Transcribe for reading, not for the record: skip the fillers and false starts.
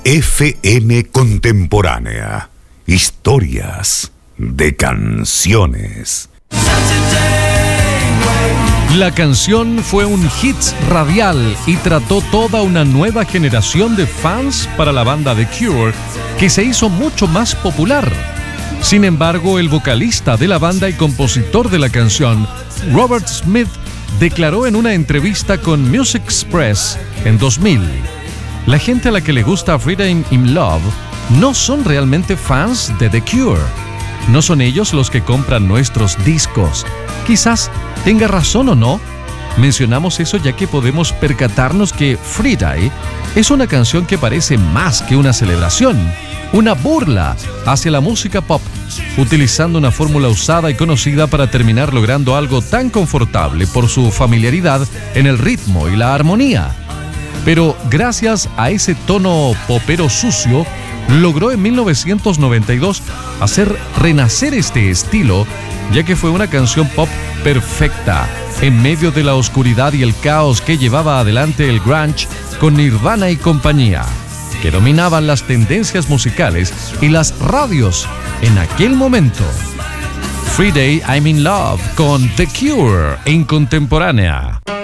FM Contemporánea. Historias de canciones. La canción fue un hit radial y trató toda una nueva generación de fans para la banda The Cure, que se hizo mucho más popular. Sin embargo, el vocalista de la banda y compositor de la canción, Robert Smith, declaró en una entrevista con Music Express en 2000: la gente a la que le gusta Freedom in Love no son realmente fans de The Cure. No son ellos los que compran nuestros discos. Quizás tenga razón o no. Mencionamos eso ya que podemos percatarnos que Friday es una canción que parece más que una celebración, una burla hacia la música pop, utilizando una fórmula usada y conocida para terminar logrando algo tan confortable por su familiaridad en el ritmo y la armonía. Pero gracias a ese tono popero sucio, logró en 1992 hacer renacer este estilo, ya que fue una canción pop perfecta en medio de la oscuridad y el caos que llevaba adelante el grunge con Nirvana y compañía, que dominaban las tendencias musicales y las radios en aquel momento. Friday I'm in Love con The Cure en Contemporánea.